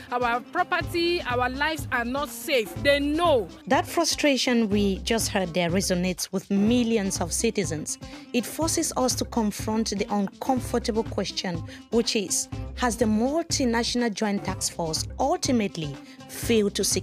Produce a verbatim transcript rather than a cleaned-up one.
our property, our lives are not safe. They know. That frustration we just heard there resonates with millions of citizens. It forces us to confront the uncomfortable question, which is, has the multinational Joint Task Force ultimately failed to secure